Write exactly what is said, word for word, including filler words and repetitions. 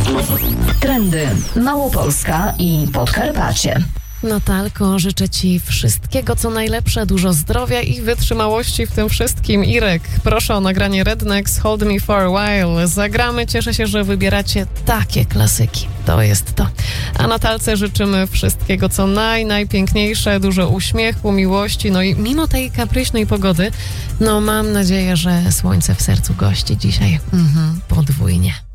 Trendy Małopolska i Podkarpacie. Natalko, życzę Ci wszystkiego, co najlepsze, dużo zdrowia i wytrzymałości w tym wszystkim. Irek, proszę o nagranie Rednecks Hold Me For A While. Zagramy, cieszę się, że wybieracie takie klasyki. To jest to. A Natalce życzymy wszystkiego, co naj, najpiękniejsze, dużo uśmiechu, miłości, no i mimo tej kapryśnej pogody, no mam nadzieję, że słońce w sercu gości dzisiaj mhm, podwójnie.